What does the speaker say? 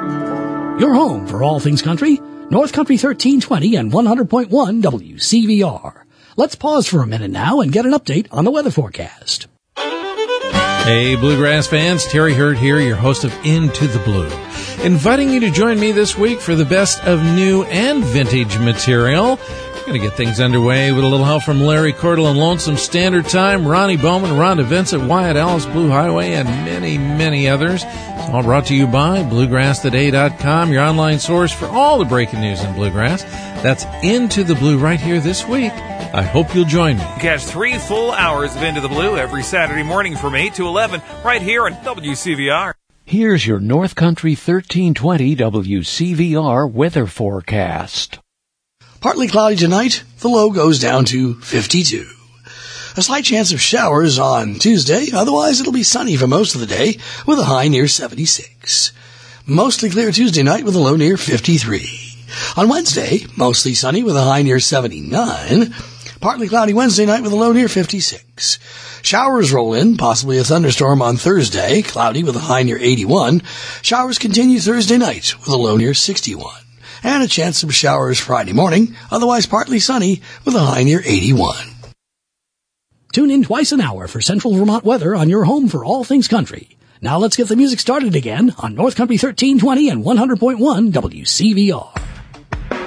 Your home for all things country, North Country 1320 and 100.1 WCVR. Let's pause for a minute now and get an update on the weather forecast. Hey, Bluegrass fans, Terry Hurd here, your host of Into the Blue. Inviting you to join me this week for the best of new and vintage material. We're going to get things underway with a little help from Larry Cordell and Lonesome Standard Time, Ronnie Bowman, Rhonda Vincent, Wyatt Ellis, Blue Highway, and many, many others. It's all brought to you by BluegrassToday.com, your online source for all the breaking news in Bluegrass. That's Into the Blue right here this week. I hope you'll join me. Catch 3 full hours of Into the Blue every Saturday morning from 8 to 11 right here on WCVR. Here's your North Country 1320 WCVR weather forecast. Partly cloudy tonight. The low goes down to 52. A slight chance of showers on Tuesday. Otherwise, it'll be sunny for most of the day with a high near 76. Mostly clear Tuesday night with a low near 53. On Wednesday, mostly sunny with a high near 79. Partly cloudy Wednesday night with a low near 56. Showers roll in, possibly a thunderstorm on Thursday, cloudy with a high near 81. Showers continue Thursday night with a low near 61. And a chance of showers Friday morning, otherwise partly sunny with a high near 81. Tune in twice an hour for Central Vermont weather on your home for all things country. Now let's get the music started again on North Country 1320 and 100.1 WCVR.